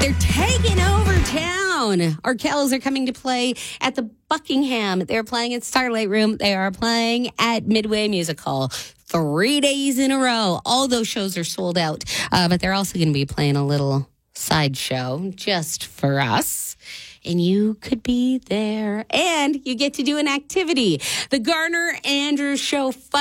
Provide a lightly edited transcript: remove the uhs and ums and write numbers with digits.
They're taking over town. Arkells are coming to play at the Buckingham. They're playing at Starlight Room. They are playing at Midway Music Hall 3 days in a row. All those shows are sold out, but they're also going to be playing a little sideshow just for us. And you could be there. And you get to do an activity. The Garner Andrews Show